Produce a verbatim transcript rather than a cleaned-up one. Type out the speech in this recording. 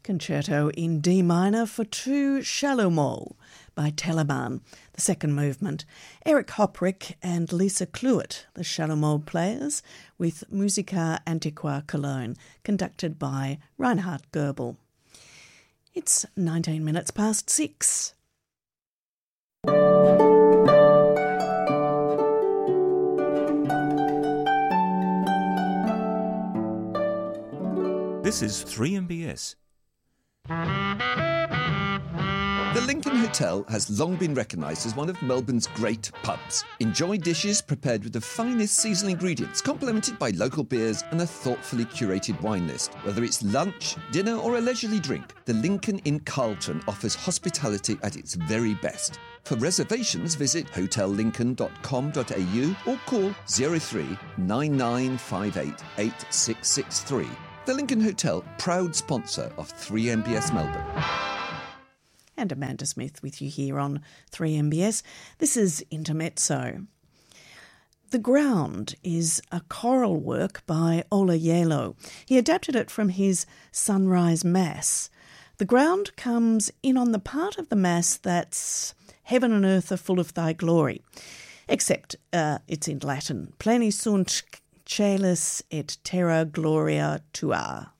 Concerto in D minor for two Shallow Mole by Telemann, the second movement. Eric Hoprick and Lisa Cluett, the Shallow Mole players, with Musica Antiqua Cologne, conducted by Reinhard Goebel. It's nineteen minutes past six. This is three M B S. The Lincoln Hotel has long been recognised as one of Melbourne's great pubs. Enjoy dishes prepared with the finest seasonal ingredients, complemented by local beers and a thoughtfully curated wine list. Whether it's lunch, dinner or a leisurely drink, the Lincoln in Carlton offers hospitality at its very best. For reservations, visit hotel lincoln dot com dot a u or call zero three nine nine five eight eight six six three. The Lincoln Hotel, proud sponsor of three M B S Melbourne. And Amanda Smith with you here on three M B S. This is Intermezzo. The Ground is a choral work by Ola Yelo. He adapted it from his Sunrise Mass. The ground comes in on the part of the Mass that's heaven and earth are full of thy glory, except uh, it's in Latin. Pleni sunt caelis et terra gloria tua.